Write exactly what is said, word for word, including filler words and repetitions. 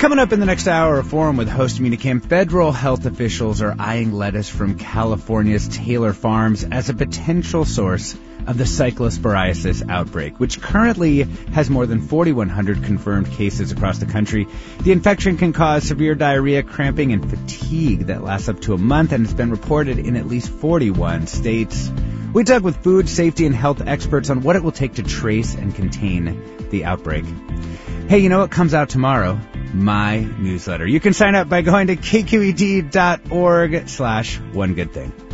Coming up in the next hour, a forum with host Unicam. Federal health officials are eyeing lettuce from California's Taylor Farms as a potential source of the cyclosporiasis outbreak, which currently has more than forty-one hundred confirmed cases across the country. The infection can cause severe diarrhea, cramping, and fatigue that lasts up to a month, and it's been reported in at least forty-one states. We talk with food safety and health experts on what it will take to trace and contain the outbreak. Hey, you know what comes out tomorrow? My newsletter. You can sign up by going to kqed.org slash one good thing.